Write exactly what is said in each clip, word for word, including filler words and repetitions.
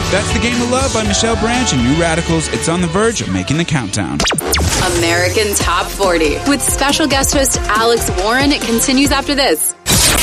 That's The Game of Love by Michelle Branch and New Radicals. It's on the verge of making the countdown. American Top forty. With special guest host Alex Warren, it continues after this.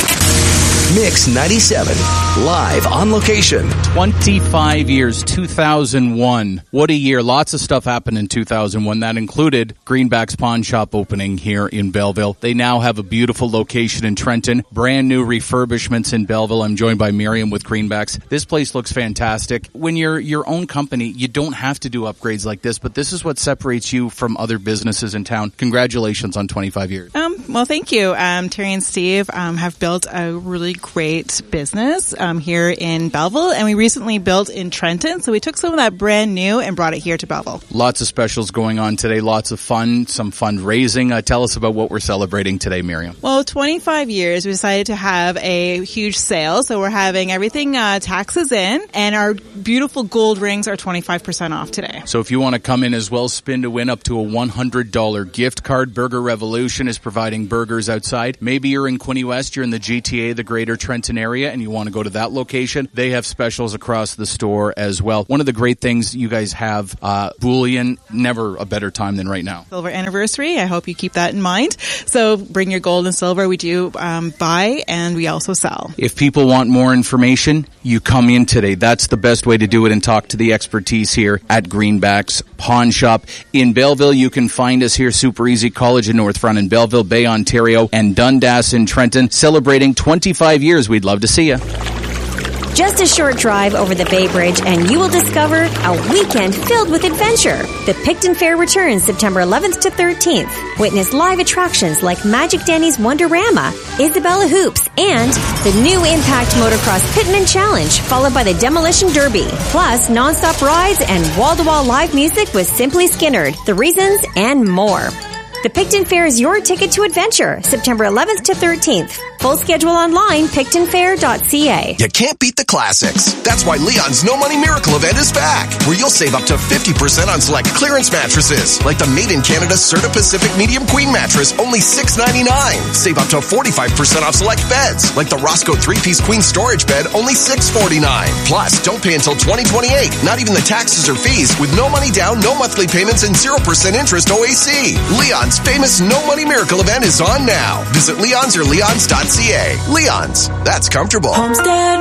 Mix ninety-seven, live on location. twenty-five years, two thousand one. What a year. Lots of stuff happened in two thousand one. That included Greenback's Pawn Shop opening here in Belleville. They now have a beautiful location in Trenton. Brand new refurbishments in Belleville. I'm joined by Miriam with Greenbacks. This place looks fantastic. When you're your own company, you don't have to do upgrades like this, but this is what separates you from other businesses in town. Congratulations on twenty-five years. Um, well, thank you. Um, Terry and Steve um, have built a really great business um, here in Belleville, and we recently built in Trenton, so we took some of that brand new and brought it here to Belleville. Lots of specials going on today, lots of fun, some fundraising. Uh, tell us about what we're celebrating today, Miriam. Well, twenty-five years, we decided to have a huge sale, so we're having everything uh, taxes in, and our beautiful gold rings are twenty-five percent off today. So if you want to come in as well, spin to win up to a one hundred dollars gift card. Burger Revolution is providing burgers outside. Maybe you're in Quinte West, you're in the G T A, the Greater Trenton area, and you want to go to that location. They have specials across the store as well. One of the great things you guys have, uh, bullion, never a better time than right now. Silver anniversary. I hope you keep that in mind. So bring your gold and silver. We do um, buy and we also sell. If people want more information, you come in today. That's the best way to do it and talk to the expertise here at Greenback's Pawn Shop. In Belleville, you can find us here, super easy. College in North Front in Belleville, Bay, Ontario, and Dundas in Trenton, celebrating twenty-five years. We'd love to see you. Just a short drive over the Bay Bridge and you will discover a weekend filled with adventure. The Picton Fair returns September eleventh to thirteenth. Witness live attractions like Magic Danny's Wonderama, Isabella Hoops, and the new Impact Motocross Pitman Challenge, followed by the Demolition Derby. Plus, nonstop rides and wall-to-wall live music with Simply Skinnerd, The Reasons, and more. The Picton Fair is your ticket to adventure, September eleventh to thirteenth. Full schedule online, picton fair dot c a. You can't beat the classics. That's why Leon's No Money Miracle event is back, where you'll save up to fifty percent on select clearance mattresses, like the Made in Canada Serta Pacific Medium Queen mattress, only six ninety-nine. Save up to forty-five percent off select beds, like the Roscoe three-piece Queen storage bed, only six forty-nine. Plus, don't pay until twenty twenty-eight, not even the taxes or fees, with no money down, no monthly payments, and zero percent interest O A C. Leon's famous No Money Miracle event is on now. Visit Leon's or leons dot c a. Leon's, that's comfortable. Homestead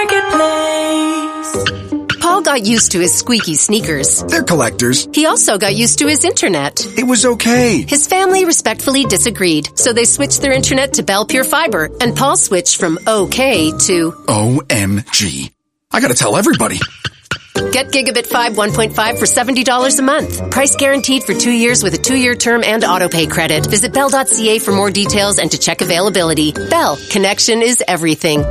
Marketplace. Paul got used to his squeaky sneakers. They're collectors. He also got used to his internet. It was okay. His family respectfully disagreed, so they switched their internet to Bell Pure Fiber, and Paul switched from okay to O M G. I gotta tell everybody. Get Gigabit five one point five for seventy dollars a month. Price guaranteed for two years with a two-year term and autopay credit. Visit bell dot c a for more details and to check availability. Bell, connection is everything.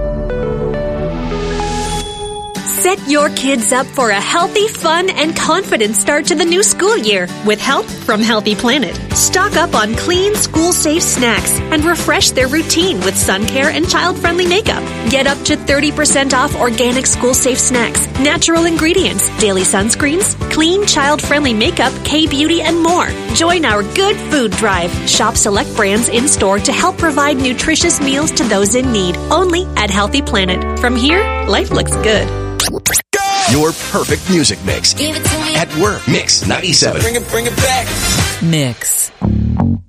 Set your kids up for a healthy, fun, and confident start to the new school year with help from Healthy Planet. Stock up on clean, school-safe snacks and refresh their routine with sun care and child-friendly makeup. Get up to thirty percent off organic school-safe snacks, natural ingredients, daily sunscreens, clean, child-friendly makeup, K-Beauty, and more. Join our Good Food Drive. Shop select brands in-store to help provide nutritious meals to those in need. Only at Healthy Planet. From here, life looks good. Your perfect music mix. Give it to me. At work, Mix ninety-seven. Bring it, bring it back. Mix.